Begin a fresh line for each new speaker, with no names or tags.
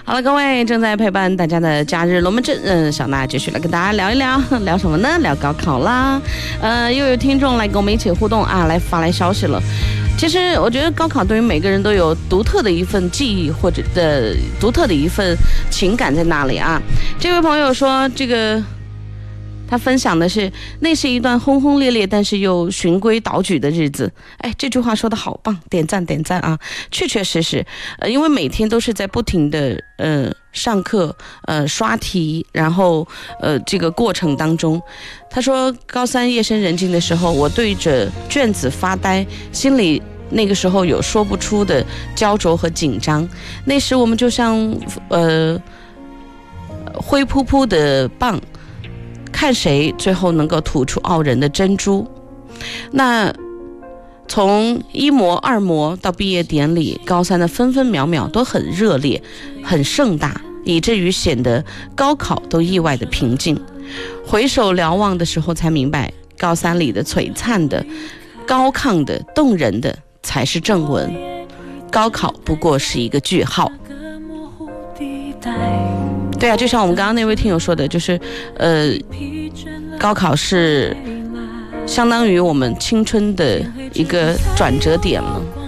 好了，各位正在陪伴大家的假日龙门阵，小娜继续来跟大家聊一聊，聊什么呢？聊高考啦。又有听众来跟我们一起互动啊，来发来消息了。其实我觉得高考对于每个人都有独特的一份记忆，或者的独特的一份情感在那里啊。这位朋友说，他分享的是，那是一段轰轰烈烈但是又循规蹈矩的日子。哎，这句话说得好棒，点赞点赞啊！确确实实，因为每天都是在不停的上课刷题，然后这个过程当中，他说高三夜深人静的时候，我对着卷子发呆，心里那个时候有说不出的焦灼和紧张。那时我们就像灰扑扑的蚌，看谁最后能够吐出傲人的珍珠。那从一模二模到毕业典礼，高三的分分秒秒都很热烈很盛大，以至于显得高考都意外的平静。回首瞭望的时候才明白，高三里的璀璨的高亢的动人的才是正文，高考不过是一个句号。对啊，就像我们刚刚那位听友说的，就是高考是相当于我们青春的一个转折点了。